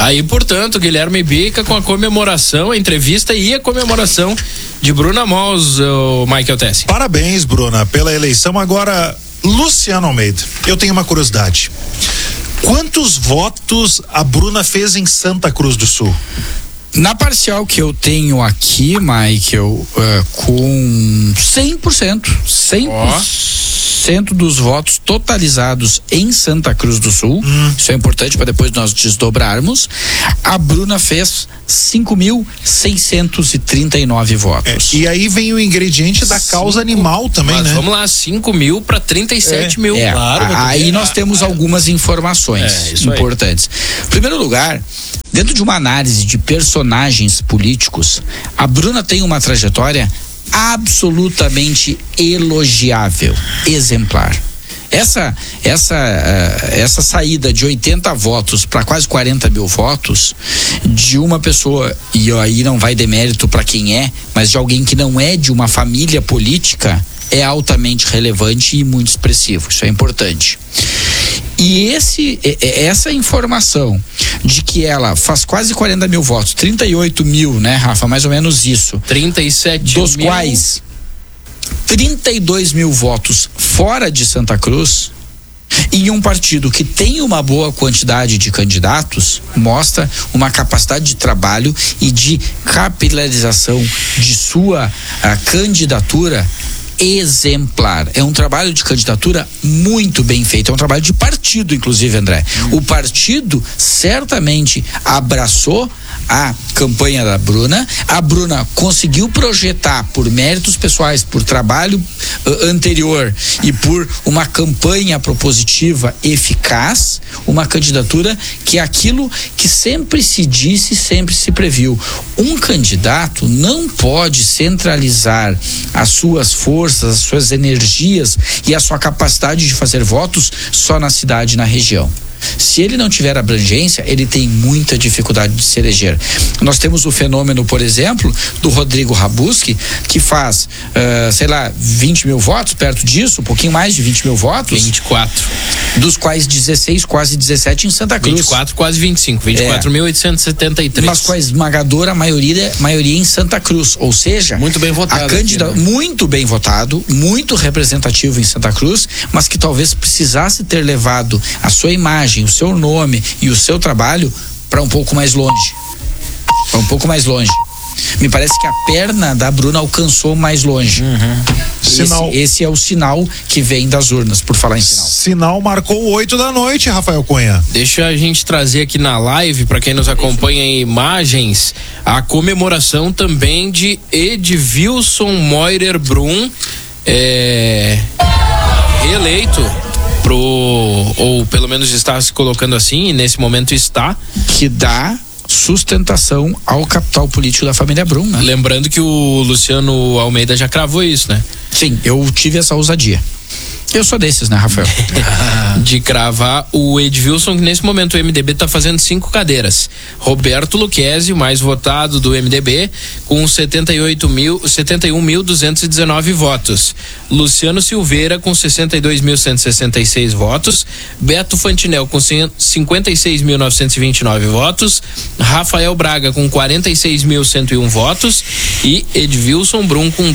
Aí, portanto, Guilherme Bica com a comemoração, a entrevista e a comemoração de Bruna Mols, o Michael Tessin. Parabéns, Bruna, pela eleição. Agora, Luciano Almeida, eu tenho uma curiosidade. Quantos votos a Bruna fez em Santa Cruz do Sul? Na parcial que eu tenho aqui, Michael, com 100% dos votos totalizados em Santa Cruz do Sul, isso é importante para depois nós desdobrarmos, a Bruna fez 5.639 votos. E aí vem o ingrediente da causa animal também, mas né? Vamos lá, 5.000 para 37 mil. Claro, aí nós temos algumas informações importantes. Em primeiro lugar, dentro de uma análise de personagens políticos, a Bruna tem uma trajetória absolutamente elogiável, exemplar. Essa saída de 80 votos para quase 40 mil votos de uma pessoa, e aí não vai demérito para quem é, mas de alguém que não é de uma família política, é altamente relevante e muito expressivo. Isso é importante. E essa informação de que ela faz quase 40 mil votos, 38 mil, né, Rafa? Mais ou menos isso. 37 dos mil. Quais 32 mil votos fora de Santa Cruz, em um partido que tem uma boa quantidade de candidatos, mostra uma capacidade de trabalho e de capilarização de sua candidatura exemplar. É um trabalho de candidatura muito bem feito, é um trabalho de partido, inclusive, André. O partido certamente abraçou a campanha da Bruna. A Bruna conseguiu projetar, por méritos pessoais, por trabalho anterior e por uma campanha propositiva eficaz, uma candidatura que é aquilo que sempre se disse, sempre se previu. Um candidato não pode centralizar as suas forças, as suas energias e a sua capacidade de fazer votos só na cidade e na região. Se ele não tiver abrangência, ele tem muita dificuldade de se eleger. Nós temos o fenômeno, por exemplo, do Rodrigo Rabuski, que faz, 20 mil votos, perto disso, um pouquinho mais de 20 mil votos. 24. Dos quais 16, quase 17 em Santa Cruz. 24, quase 25. 24.873. Mas com a esmagadora maioria em Santa Cruz. Ou seja, muito bem votado. Muito bem votado, muito representativo em Santa Cruz, mas que talvez precisasse ter levado a sua imagem, o seu nome e o seu trabalho para um pouco mais longe. Me parece que a perna da Bruna alcançou mais longe. Esse é o sinal que vem das urnas, por falar em sinal. Sinal marcou 8 da noite, Rafael Cunha. Deixa a gente trazer aqui na live, para quem nos acompanha em imagens, a comemoração também de Edvilson Moirer Brum, reeleito ou pelo menos está se colocando assim, e nesse momento está, que dá sustentação ao capital político da família Brum, né? Lembrando que o Luciano Almeida já cravou isso, né? Sim, eu tive essa ousadia. Eu sou desses, né, Rafael? De cravar o Edvilson, que nesse momento o MDB está fazendo 5 cadeiras. Roberto Luquezzi, o mais votado do MDB, com 71.219 votos. Luciano Silveira, com 62.166 votos. Beto Fantinel, com 56.929 votos. Rafael Braga, com 46.101 votos. E Edvilson Brum, com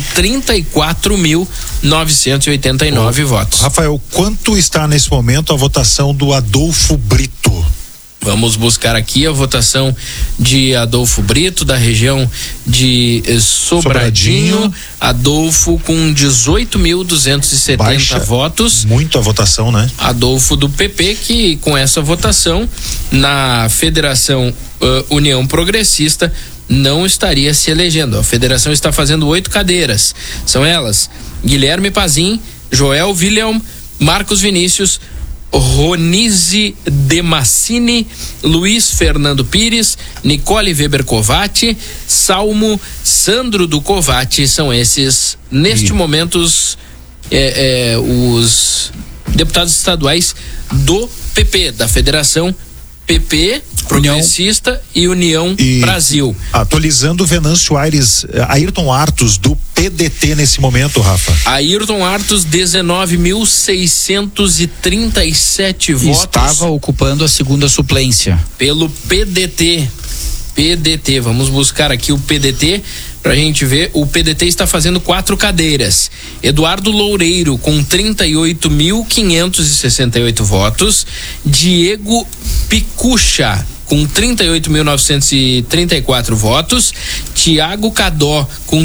34.989 votos. Rafael, quanto está nesse momento a votação do Adolfo Brito? Vamos buscar aqui a votação de Adolfo Brito, da região de Sobradinho. Adolfo com 18.270 votos. Muito a votação, né? Adolfo do PP, que com essa votação na Federação União Progressista não estaria se elegendo. A federação está fazendo 8 cadeiras. São elas: Guilherme Pazin, Joel William, Marcos Vinícius, Ronise Demassini, Luiz Fernando Pires, Nicole Weber Covatti, Salmo, Sandro do Covatti. São esses, neste momento, os deputados estaduais do PP, da Federação PP, Progressista e União Brasil. Atualizando o Venâncio Aires, Ayrton Artos do PDT nesse momento, Rafa. Ayrton Artos, 19.637 votos. Estava ocupando a segunda suplência. Pelo PDT. Vamos buscar aqui o PDT pra gente ver. O PDT está fazendo 4 cadeiras. Eduardo Loureiro com 38.568 votos. Diego Picucha com 38.934 votos. Tiago Cadó com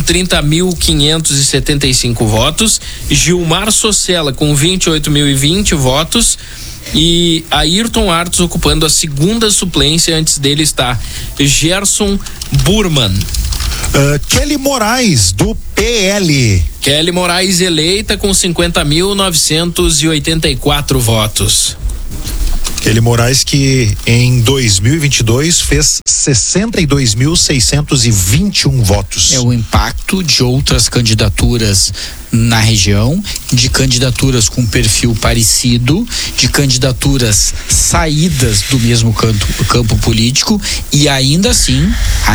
30.575 votos. Gilmar Socella com 28.020 votos. E Ayrton Artos ocupando a segunda suplência. Antes dele está Gerson Burman. Kelly Moraes do PL. Kelly Moraes eleita com 50.984 votos. Kelly Moraes que em 2022 fez 62.621 votos. É o impacto de outras candidaturas na região, de candidaturas com perfil parecido, de candidaturas saídas do mesmo campo político, e ainda assim,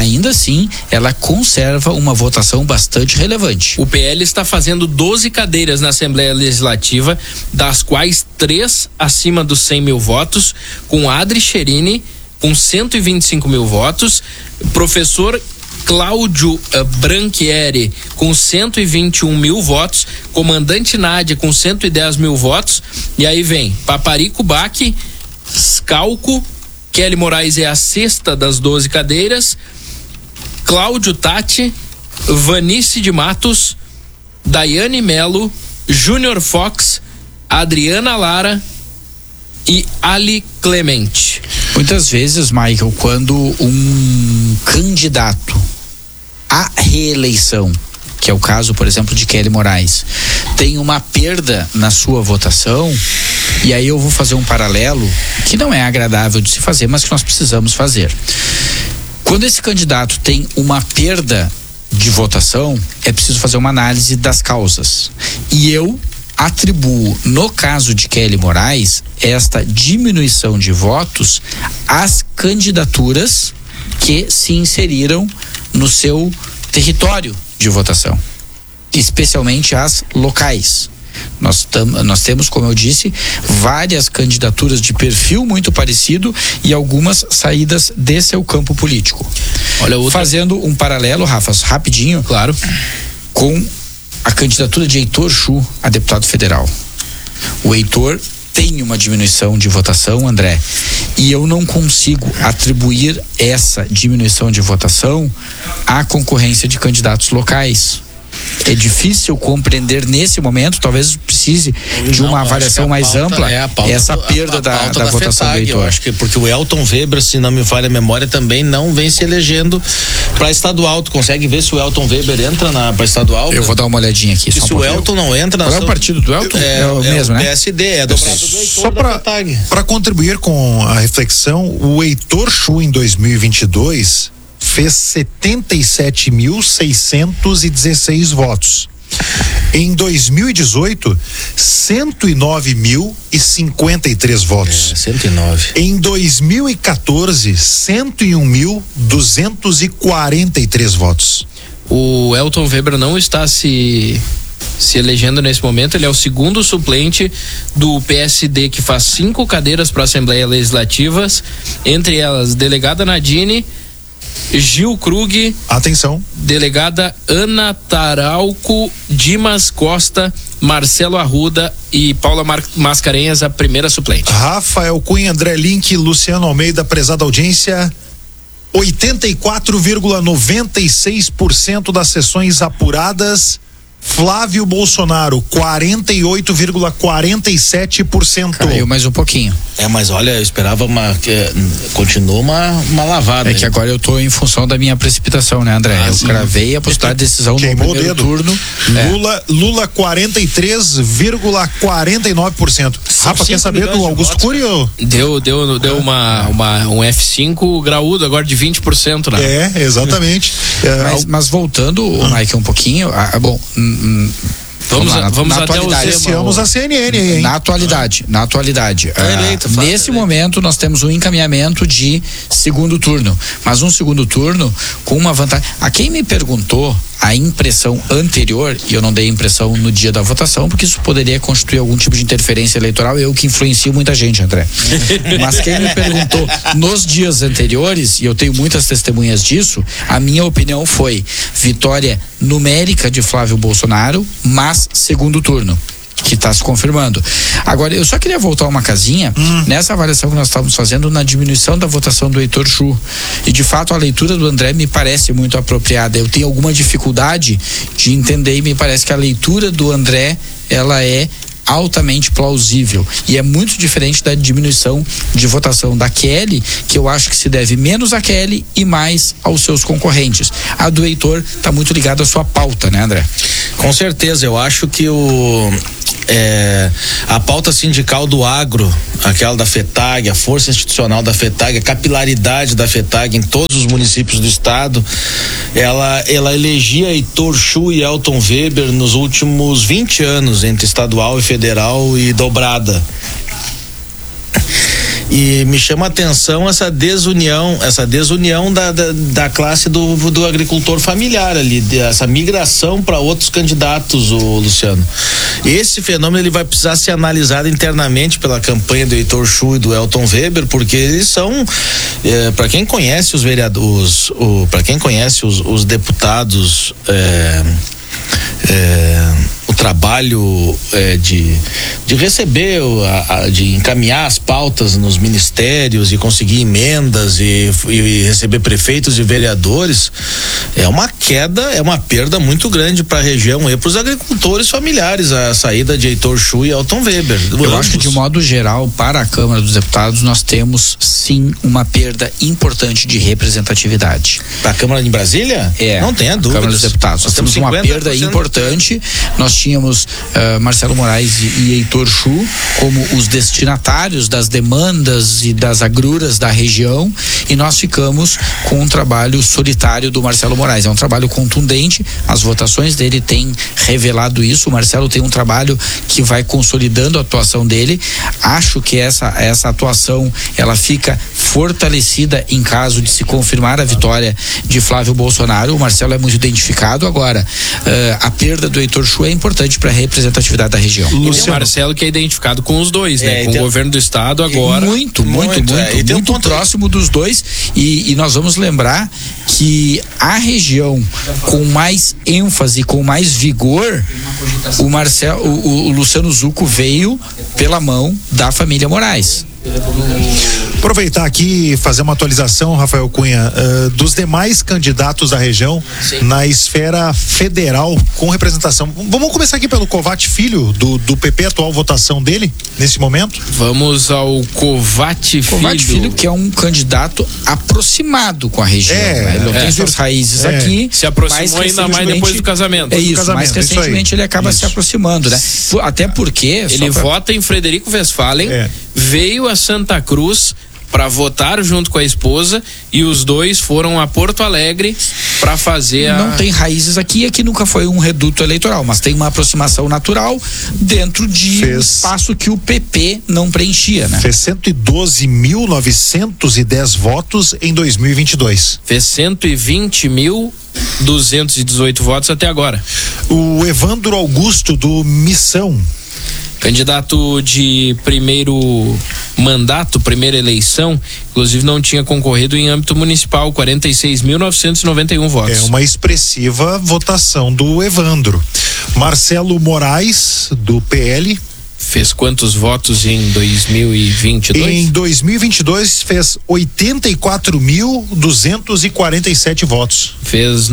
ela conserva uma votação bastante relevante. O PL está fazendo 12 cadeiras na Assembleia Legislativa, das quais 3 acima dos 100 mil votos, com Adri Cherini com 125 mil votos, professor Cláudio Branchieri com 121 mil votos, comandante Nádia com 110 mil votos, e aí vem Paparico Baque, Scalco, Kelly Moraes é a sexta das 12 cadeiras, Cláudio Tati, Vanice de Matos, Daiane Melo, Júnior Fox, Adriana Lara e Ali Clemente. Muitas vezes, Michael, quando um candidato à reeleição, que é o caso, por exemplo, de Kelly Moraes, tem uma perda na sua votação, e aí eu vou fazer um paralelo que não é agradável de se fazer, mas que nós precisamos fazer. Quando esse candidato tem uma perda de votação, é preciso fazer uma análise das causas. E eu atribuo, no caso de Kelly Moraes, esta diminuição de votos às candidaturas que se inseriram no seu território de votação, especialmente as locais. Nós temos, como eu disse, várias candidaturas de perfil muito parecido e algumas saídas de seu campo político. Olha, fazendo um paralelo, Rafa, rapidinho, claro, com a candidatura de Heitor Chu a deputado federal. O Heitor tem uma diminuição de votação, André, e eu não consigo atribuir essa diminuição de votação à concorrência de candidatos locais. É difícil compreender nesse momento, talvez precise de uma avaliação mais ampla, essa perda da votação do Heitor. Eu acho que porque o Elton Weber, se não me falha a memória, também não vem se elegendo para estadual. Tu consegue ver se o Elton Weber entra para estadual? Eu vou dar uma olhadinha aqui. Se o Elton não entra... Qual é o partido do Elton? É o mesmo, né? PSD, é dobrado do Heitor. Só para contribuir com a reflexão, o Heitor Chu em 2022 fez 77.616 votos. Em 2018, 109.053 votos. 109. Em 2014, 101.243 votos. O Elton Weber não está se elegendo nesse momento. Ele é o segundo suplente do PSD, que faz 5 cadeiras para a Assembleia Legislativa, entre elas delegada Nadine, Gil Krug, atenção, delegada Ana Taralco, Dimas Costa, Marcelo Arruda e Paula Mascarenhas, a primeira suplente. Rafael Cunha, André Link, Luciano Almeida, prezada audiência, 84,96% das sessões apuradas. Flávio Bolsonaro, 48,47%. Caiu mais um pouquinho. Mas olha, eu esperava continua uma lavada. É que agora eu tô em função da minha precipitação, né, André? Eu cravei a possibilidade de decisão no primeiro turno. Lula 43,49%. Rafa, quer saber do Augusto Curio? Deu um F5 graúdo agora de 20%, né? Exatamente. Mas voltando, Mike, um pouquinho, Vamos até o Iniciamos a CNN aí, hein? Na atualidade, eleito, nesse momento nós temos um encaminhamento de segundo turno, mas um segundo turno com uma vantagem. A quem me perguntou a impressão anterior, e eu não dei impressão no dia da votação, porque isso poderia constituir algum tipo de interferência eleitoral, eu que influencio muita gente, André. Mas quem me perguntou nos dias anteriores, e eu tenho muitas testemunhas disso, a minha opinião foi vitória numérica de Flávio Bolsonaro, mas segundo turno, que está se confirmando. Agora, eu só queria voltar uma casinha nessa avaliação que nós estávamos fazendo na diminuição da votação do Heitor Chu. E de fato a leitura do André me parece muito apropriada. Eu tenho alguma dificuldade de entender e me parece que a leitura do André, ela é altamente plausível e é muito diferente da diminuição de votação da Kelly, que eu acho que se deve menos a Kelly e mais aos seus concorrentes. A do Heitor está muito ligada à sua pauta, né, André? Com certeza, eu acho que a pauta sindical do agro, aquela da FETAG, a força institucional da FETAG, a capilaridade da FETAG em todos os municípios do estado, ela elegia Heitor Chu e Elton Weber nos últimos 20 anos, entre estadual e federal, e dobrada. E me chama a atenção essa desunião da classe do agricultor familiar ali, essa migração para outros candidatos, o Luciano. Esse fenômeno ele vai precisar ser analisado internamente pela campanha do Heitor Chu e do Elton Weber, porque eles são, para quem conhece os vereadores, para quem conhece os deputados, o trabalho de receber, de encaminhar as pautas nos ministérios e conseguir emendas e receber prefeitos e vereadores, é uma queda, é uma perda muito grande para a região e para os agricultores familiares, a saída de Heitor Chu e Elton Weber. Eu acho que de modo geral, para a Câmara dos Deputados, nós temos sim uma perda importante de representatividade. Para a Câmara de Brasília? Não tenha dúvida. Câmara dos Deputados, nós temos uma perda importante. Nós tínhamos Marcelo Moraes e Heitor Chu como os destinatários das demandas e das agruras da região, e nós ficamos com um trabalho solitário do Marcelo Moraes. É um trabalho contundente, as votações dele têm revelado isso. O Marcelo tem um trabalho que vai consolidando a atuação dele. Acho que essa atuação ela fica fortalecida em caso de se confirmar a vitória de Flávio Bolsonaro. O Marcelo é muito identificado. Agora, a perda do Heitor Chu é importante para a representatividade da região. O Marcelo que é identificado com os dois, né? Com o governo do estado agora. Muito próximo dos dois, e nós vamos lembrar que a região com mais ênfase, com mais vigor, o Luciano Zucco veio pela mão da família Moraes. Aproveitar aqui e fazer uma atualização, Rafael Cunha, dos demais candidatos da região. Sim. Na esfera federal com representação. Vamos começar aqui pelo Kovács Filho, do PP, atual votação dele nesse momento. Vamos ao Kovács Filho, que é um candidato aproximado com a região. Ele não tem suas raízes aqui. Se aproximou ainda mais depois do casamento. É isso, mais recentemente ele acaba se aproximando, né? Até porque ele vota em Frederico Westphalen, veio a Santa Cruz para votar junto com a esposa, e os dois foram a Porto Alegre para fazer Não tem raízes aqui nunca foi um reduto eleitoral, mas tem uma aproximação natural dentro de um espaço que o PP não preenchia, né? Fez 112.910 votos em 2022. Fez 120.218 votos até agora. O Evandro Augusto do Missão, candidato de primeiro mandato, primeira eleição, inclusive não tinha concorrido em âmbito municipal, 46.991 votos. É uma expressiva votação do Evandro. Marcelo Moraes, do PL, fez quantos votos em 2022? Em 2022 fez 84.247 votos. Fez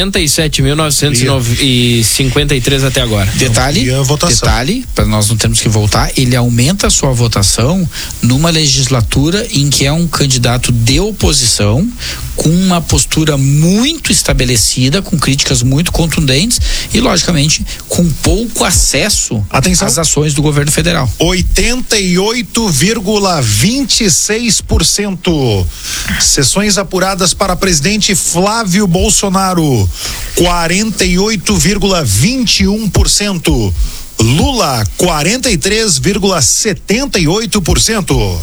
97.953 até agora. Detalhe, para nós não termos que voltar, ele aumenta a sua votação numa legislatura em que é um candidato de oposição com uma postura muito estabelecida, com críticas muito contundentes e, logicamente, com pouco acesso às ações do governo federal. 88,26%. Sessões apuradas para presidente Flávio Bolsonaro, 48,21%. Lula, 43,78%.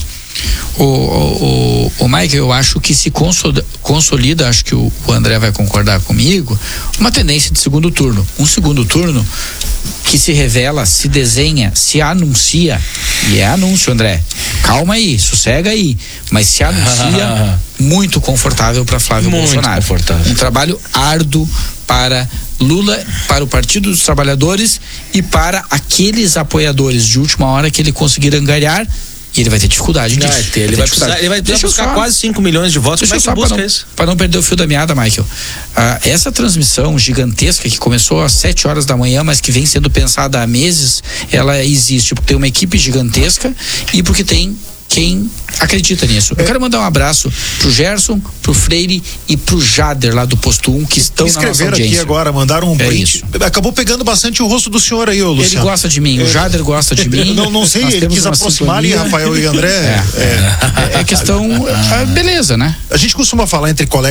O Mike, eu acho que se consolida, acho que o André vai concordar comigo, uma tendência de segundo turno. Um segundo turno que se revela, se desenha, se anuncia, e é anúncio, André. Calma aí, sossega aí. Mas se anuncia muito confortável para Flávio Bolsonaro. Um trabalho árduo para Lula, para o Partido dos Trabalhadores e para aqueles apoiadores de última hora que ele conseguir angariar. E ele vai ter dificuldade disso. Ele vai precisar buscar quase 5 milhões de votos. Para não perder o fio da meada, Michael. Essa transmissão gigantesca que começou às 7 horas da manhã, mas que vem sendo pensada há meses, ela existe porque tem uma equipe gigantesca e porque tem quem acredita nisso. Eu quero mandar um abraço pro Gerson, pro Freire e pro Jader lá do Posto 1 que estão na nossa audiência. Escreveram aqui agora, mandaram um print. Acabou pegando bastante o rosto do senhor aí, ô Luciano. Ele gosta de mim, o Jader gosta de mim. Não sei, ele quis aproximar ali, Rafael e André. É questão, beleza, né? A gente costuma falar entre colegas